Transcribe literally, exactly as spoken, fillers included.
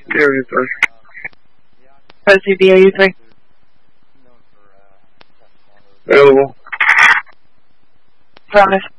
There it is. Post C B O U three. Available. Promise.